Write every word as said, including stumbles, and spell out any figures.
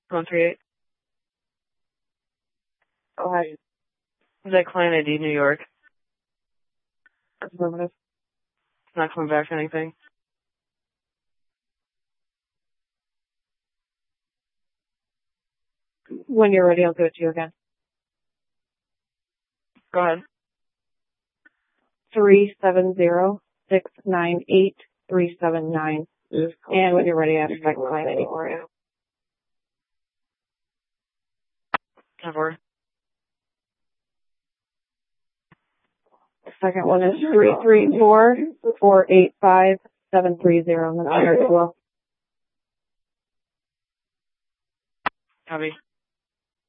one three eight. Go ahead. Is that client I D New York? Affirmative. It's not coming back to anything. When you're ready, I'll give it to you again. Go ahead. Three seven zero six nine eight three seven nine. And when you're ready, I have to check client I D for you. Cover. The second one is three three four four eight five seven three zero, and then I as well. Copy.